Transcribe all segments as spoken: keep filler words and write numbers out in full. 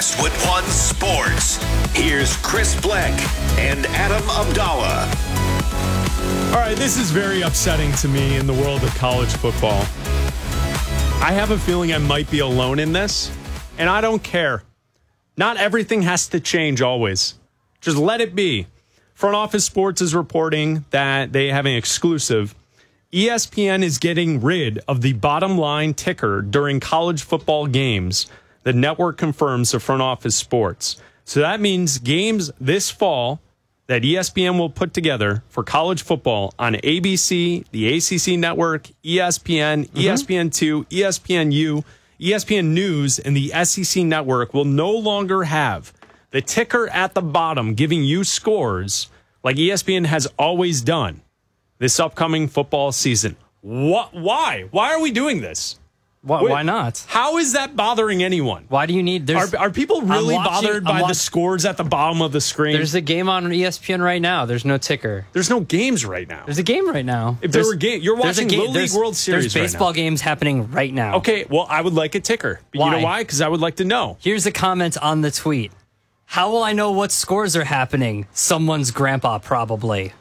With One Sports, here's Chris Bleck and Adam Abdallah. All right, this is very upsetting to me in the world of college football. I have a feeling I might be alone in this, and I don't care. Not everything has to change always. Just let it be. Front Office Sports is reporting that they have an exclusive. E S P N is getting rid of the bottom line ticker during college football games. The network confirms to Front Office Sports. So that means games this fall that E S P N will put together for college football on A B C, the A C C network, E S P N, mm-hmm. E S P N two, E S P N U, E S P N News, and the S E C network will no longer have the ticker at the bottom giving you scores like E S P N has always done this upcoming football season. What? Why? Why are we doing this? Why, why not? How is that bothering anyone? Why do you need... Are, are people really watching, bothered by watch, the scores at the bottom of the screen? There's a game on E S P N right now. There's no ticker. There's no games right now. There's a game right now. If there's, there were games, you're watching game, Little League World Series There's baseball right now. games happening right now. Okay, well, I would like a ticker. Why? You know why? Because I would like to know. Here's a comment on the tweet. How will I know what scores are happening? Someone's grandpa, probably.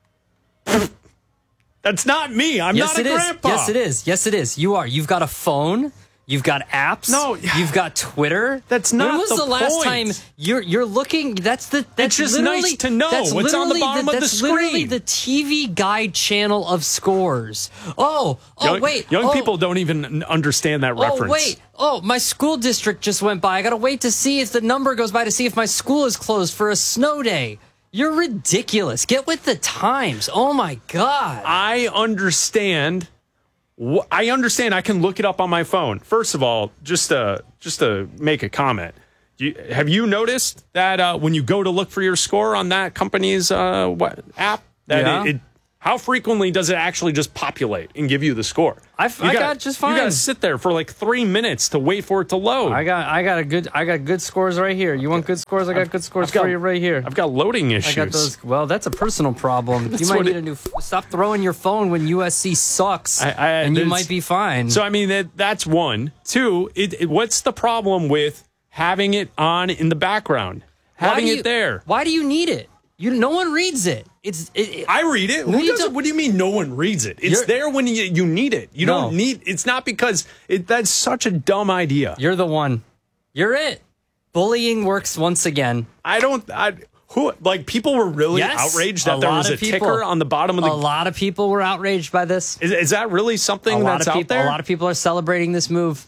That's not me. I'm yes, not it a is. grandpa. Yes, it is. Yes, it is. You are. You've got a phone. You've got apps. No, you've got Twitter. That's not When was the the, last point. time you're you're looking? That's the. That's It's just literally, nice to know that's what's on the literally bottom of the that's literally screen. the T V guide channel of scores. Oh, oh young, wait. Young oh, people don't even understand that reference. Oh wait. Oh, my school district just went by. I gotta wait to see if the number goes by to see if my school is closed for a snow day. You're ridiculous. Get with the times. Oh my God. I understand. I understand. I can look it up on my phone. First of all, just to just to make a comment, you, have you noticed that uh, when you go to look for your score on that company's uh, what app, that yeah. it, it, how frequently does it actually just populate and give you the score? I, You I gotta, got just fine. You got to sit there for like three minutes to wait for it to load. I got I got a good I got good scores right here. You want good scores? I got good scores got, for you right here. I've got loading issues. I got those. Well, that's a personal problem. You might what need it, a new. Stop throwing your phone when U S C sucks, I, I, and you might be fine. So I mean, that, that's one. Two. It, it, what's the problem with having it on in the background, having you, it there? Why do you need it? You no one reads it. It's. It, it, I read it. Who does it? What do you mean no one reads it? It's You're, there when you, you need it. You no. don't need. It's not because it, that's such a dumb idea. You're the one. You're it. Bullying works once again. I don't. I who like people were really yes, outraged that there was a people, ticker on the bottom of the. A lot of people were outraged by this. Is, is that really something a lot that's of out people, there? A lot of people are celebrating this move.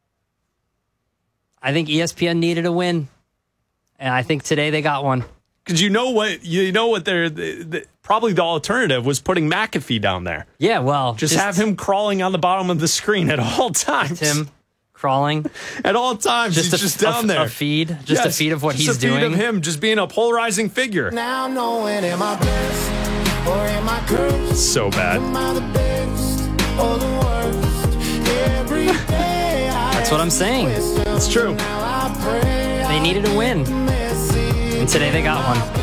I think E S P N needed a win, and I think today they got one. Because you know what you know what they're the, the, probably the alternative was putting McAfee down there. Yeah, well, just, just have him crawling on the bottom of the screen at all times. Him crawling at all times. Just he's a, just down a, there. A feed, just yes, a feed of what just he's a feed doing. Of him just being a polarizing figure. Now knowing am I best or am I cursed? So bad. Am I the best or the worst? Every day I That's what I'm saying. It's true. They needed a win. And today they got one.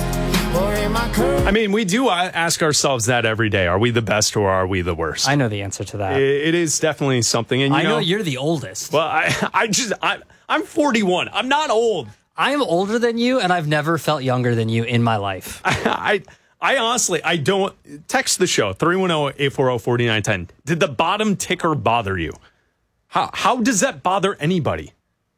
I mean, we do ask ourselves that every day. Are we the best or are we the worst? I know the answer to that. It is definitely something. And you I know, know you're the oldest. Well, I, I just, I, I'm forty-one. I'm not old. I am older than you, and I've never felt younger than you in my life. I, I, I honestly, I don't. Text the show, three one zero, eight four zero, four nine one zero. Did the bottom ticker bother you? How, how does that bother anybody?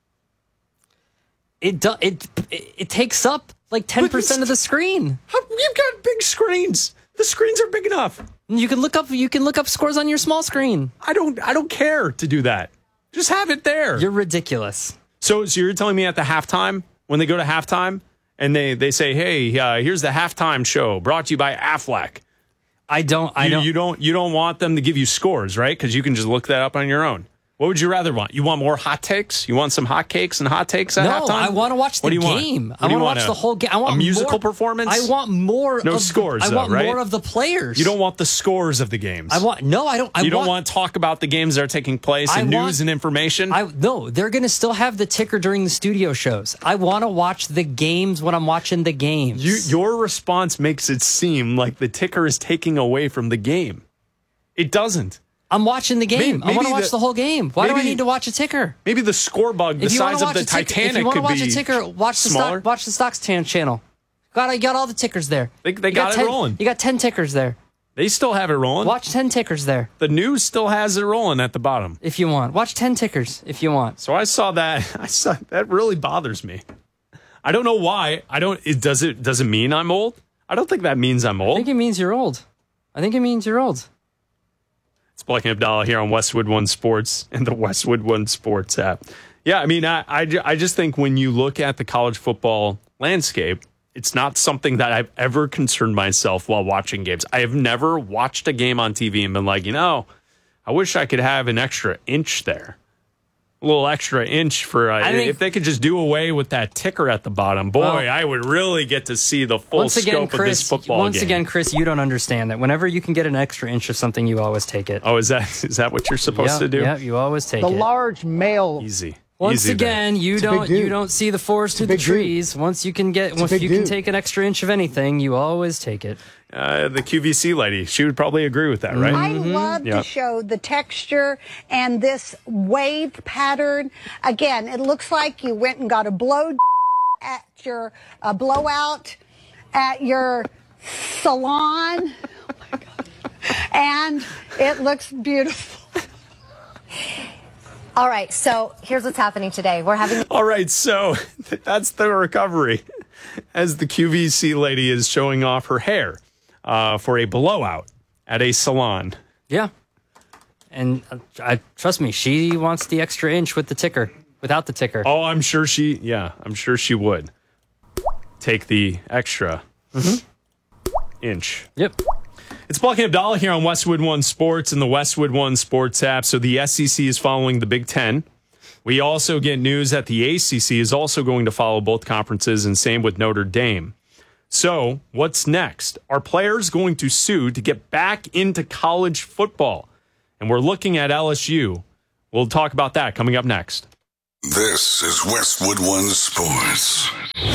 It do, it, it it takes up like ten percent of the screen. How, you've got big screens. The screens are big enough. You can look up you can look up scores on your small screen. I don't I don't care to do that. Just have it there. You're ridiculous. So so you're telling me at the halftime, when they go to halftime and they, they say, "Hey, uh, here's the halftime show brought to you by Aflac." I don't I you, don't you don't you don't want them to give you scores, right? Because you can just look that up on your own. What would you rather want? You want more hot takes? You want some hot cakes and hot takes at no, halftime? No, I want to watch the what do you game. Want? I want to watch want the whole game. I want a musical more, performance. I want more. No of scores. The, I though, want right? more of the players. You don't want the scores of the games. I want no. I don't. I you don't want, want to talk about the games that are taking place and news and information. I no. They're going to still have the ticker during the studio shows. I want to watch the games when I'm watching the games. You, your response makes it seem like the ticker is taking away from the game. It doesn't. I'm watching the game. Maybe- I want to maybe watch the- the whole game. Why do I maybe- need to watch a ticker? Maybe the score bug the If you want size to of watch the a ticker, if Titanic you want to could watch be a ticker, watch the smaller. stock, watch the stocks tan channel. Got I got all the tickers there. They- they You got it ten, rolling. You got ten tickers there. They still have it rolling. Watch ten tickers there The news still has it rolling at the bottom. if you want. Watch ten tickers if you want. So I saw that. I saw that really bothers me. I don't know why. I don't. It does it. Does it mean I'm old? I don't think that means I'm I old. think it means you're old. I think it means you're old. It's Black and Abdallah here on Westwood One Sports and the Westwood One Sports app. Yeah, I mean, I, I, I just think when you look at the college football landscape, it's not something that I've ever concerned myself while watching games. I have never watched a game on T V and been like, you know, I wish I could have an extra inch there. A little extra inch for uh, I think- if they could just do away with that ticker at the bottom. Boy, Well, I would really get to see the full Once again, scope of this Chris. football Once game. again, Chris, you don't understand that. Whenever you can get an extra inch of something, you always take it. Oh, is that is that what you're supposed yeah, to do? Yeah, you always take The it. large male. Easy. Once Easy again, you a big don't dude. you don't see the forest through the big dude. trees. Once you can get, once big you can dude. take an extra inch of anything, you always take it. Uh, the Q V C lady, she would probably agree with that, right? I love Yeah. to show the texture and this wave pattern. Again, it looks like you went and got a blow at your a blowout at your salon. Oh my God. And it looks beautiful. All right, so here's what's happening today. We're having All right, so that's the recovery as the Q V C lady is showing off her hair uh, for a blowout at a salon. Yeah, and uh, I trust me, she wants the extra inch with the ticker. Without the ticker, Oh, I'm sure she, yeah, I'm sure she would take the extra inch. yep. It's Black and Abdallah here on Westwood One Sports and the Westwood One Sports app. So the S E C is following the Big Ten. We also get news that the A C C is also going to follow both conferences, and same with Notre Dame. So what's next? Are players going to sue to get back into college football? And we're looking at L S U. We'll talk about that coming up next. This is Westwood One Sports.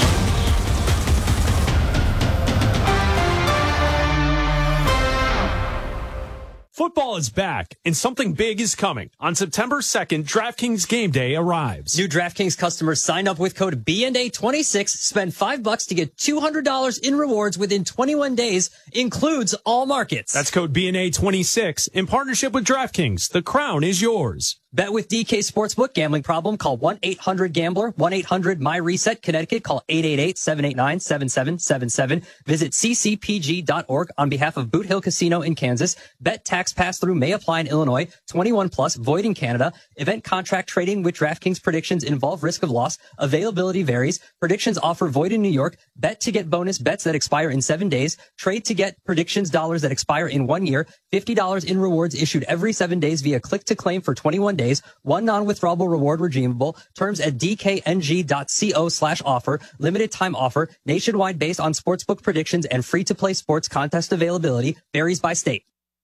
Football is back, and something big is coming. On September second, DraftKings Game Day arrives. New DraftKings customers sign up with code B N A twenty-six, spend five bucks to get two hundred dollars in rewards within twenty-one days, includes all markets. That's code B N A twenty-six in partnership with DraftKings. The crown is yours. Bet with D K Sportsbook. Gambling problem? Call one eight hundred gambler, one eight hundred my reset. Connecticut, call eight eight eight, seven eight nine, seven seven seven seven. Visit c c p g dot org on behalf of Boot Hill Casino in Kansas. Bet tax pass-through may apply in Illinois. twenty-one plus, void in Canada. Event contract trading with DraftKings predictions involve risk of loss. Availability varies. Predictions offer void in New York. Bet to get bonus bets that expire in seven days. Trade to get predictions dollars that expire in one year. fifty dollars in rewards issued every seven days via click to claim for twenty-one days. One non-withdrawable reward redeemable. Terms at d k n g dot co slash offer. Limited time offer. Nationwide based on sportsbook predictions and free-to-play sports contest availability. Varies by state.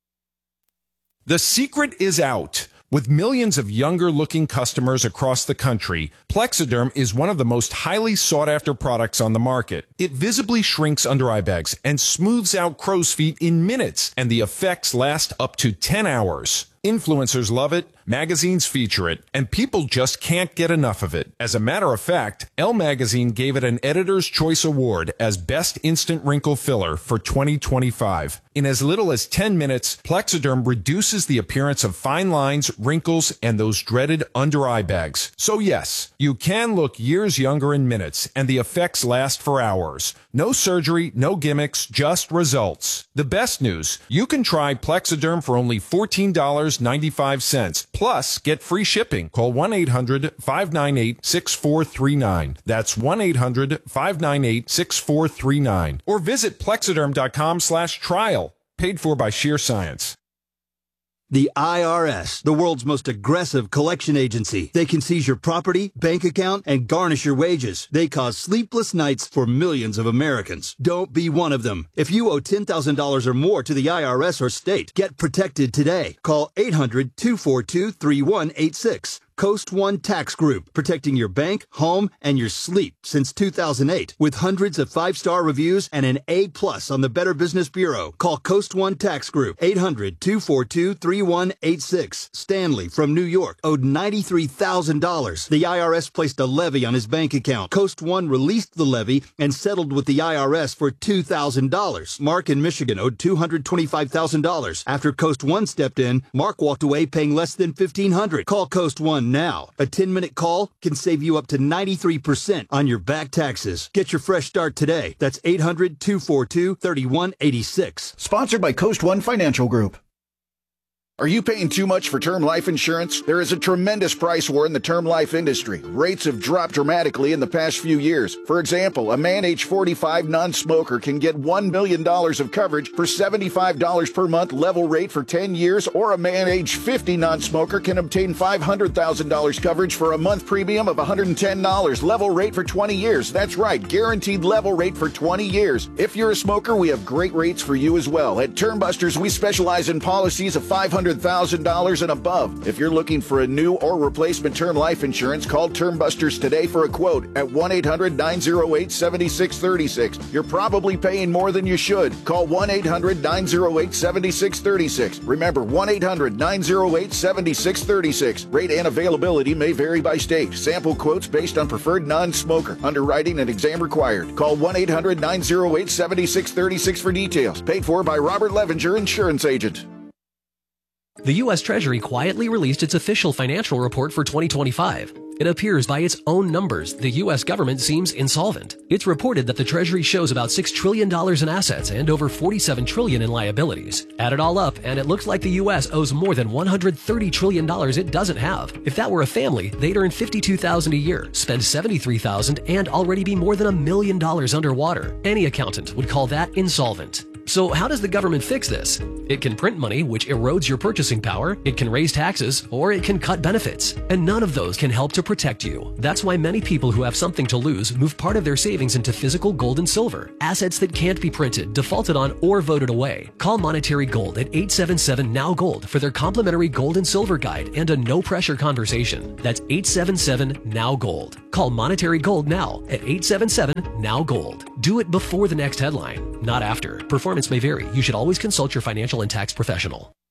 The secret is out. With millions of younger-looking customers across the country, Plexiderm is one of the most highly sought-after products on the market. It visibly shrinks under eye bags and smooths out crow's feet in minutes, and the effects last up to ten hours. Influencers love it, magazines feature it, and people just can't get enough of it. As a matter of fact, Elle Magazine gave it an Editor's Choice Award as Best Instant Wrinkle Filler for twenty twenty-five. In as little as ten minutes, Plexiderm reduces the appearance of fine lines, wrinkles, and those dreaded under-eye bags. So yes, you can look years younger in minutes, and the effects last for hours. No surgery, no gimmicks, just results. The best news, you can try Plexiderm for only fourteen dollars and ninety-five cents. Plus, get free shipping. Call one eight hundred, five nine eight, six four three nine. That's one eight hundred, five nine eight, six four three nine. Or visit plexiderm.com slash trial. Paid for by Sheer Science. The I R S, the world's most aggressive collection agency. They can seize your property, bank account, and garnish your wages. They cause sleepless nights for millions of Americans. Don't be one of them. If you owe ten thousand dollars or more to the I R S or state, get protected today. Call eight hundred, two four two, three one eight six. Coast One Tax Group, protecting your bank, home, and your sleep since two thousand eight. With hundreds of five-star reviews and an A plus on the Better Business Bureau. Call Coast One Tax Group, eight hundred, two four two, three one eight six. Stanley from New York owed ninety-three thousand dollars. The I R S placed a levy on his bank account. Coast One released the levy and settled with the I R S for two thousand dollars. Mark in Michigan owed two hundred twenty-five thousand dollars. After Coast One stepped in, Mark walked away paying less than fifteen hundred dollars. Call Coast One now. A ten-minute call can save you up to ninety-three percent on your back taxes. Get your fresh start today. That's eight hundred, two four two, three one eight six. Sponsored by Coast One Financial Group. Are you paying too much for term life insurance? There is a tremendous price war in the term life industry. Rates have dropped dramatically in the past few years. For example, a man age forty-five non-smoker can get one million dollars of coverage for seventy-five dollars per month level rate for ten years, or a man age fifty non-smoker can obtain five hundred thousand dollars coverage for a month premium of one hundred ten dollars level rate for twenty years. That's right, guaranteed level rate for twenty years. If you're a smoker, we have great rates for you as well. At Term Busters, we specialize in policies of five hundred thousand dollars and above. If you're looking for a new or replacement term life insurance, call Term Busters today for a quote at one eight hundred, nine oh eight, seven six three six. You're probably paying more than you should. Call one eight hundred, nine oh eight, seven six three six. Remember, one eight hundred, nine oh eight, seven six three six. Rate and availability may vary by state. Sample quotes based on preferred non-smoker. Underwriting and exam required. Call one eight hundred, nine oh eight, seven six three six for details. Paid for by Robert Levenger, insurance agent. The U S Treasury quietly released its official financial report for twenty twenty-five. It appears by its own numbers, the U S government seems insolvent. It's reported that the Treasury shows about six trillion dollars in assets and over forty-seven trillion dollars in liabilities. Add it all up, and it looks like the U S owes more than one hundred thirty trillion dollars it doesn't have. If that were a family, they'd earn fifty-two thousand dollars a year, spend seventy-three thousand dollars, and already be more than a million dollars underwater. Any accountant would call that insolvent. So how does the government fix this? It can print money, which erodes your purchasing power, it can raise taxes, or it can cut benefits. And none of those can help to protect you. That's why many people who have something to lose move part of their savings into physical gold and silver, assets that can't be printed, defaulted on, or voted away. Call Monetary Gold at eight seven seven, N O W Gold for their complimentary gold and silver guide and a no-pressure conversation. That's eight seven seven, N O W Gold. Call Monetary Gold now at eight seven seven, N O W Gold. Do it before the next headline, not after. Performance may vary. You should always consult your financial and tax professional.